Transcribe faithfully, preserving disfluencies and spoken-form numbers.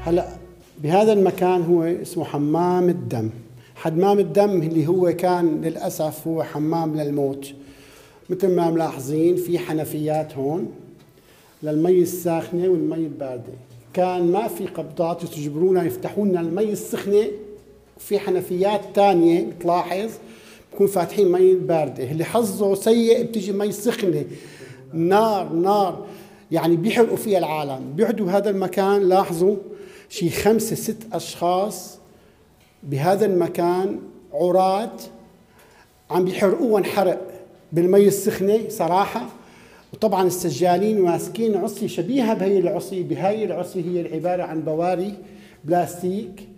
هلا بهذا المكان هو اسمه حمام الدم. حمام الدم اللي هو كان للأسف هو حمام للموت. مثل ما ملاحظين في حنفيات هون للمي الساخنة والمي الباردة. كان ما في قبضات يجبرونا يفتحوا لنا المي السخنة، وفي حنفيات تانية بتلاحظ بكون فاتحين مي الباردة. اللي حظه سيء بتيجي مي سخنة نار نار، يعني بيحرقوا فيها العالم. بيقعدوا هذا المكان، لاحظوا شي خمسة ست أشخاص بهذا المكان عراة عم بيحرقوهم حرق بالمي السخنة صراحة. وطبعا السجالين ماسكين عصي شبيهة بهي العصي. بهاي العصي هي عبارة عن بواري بلاستيك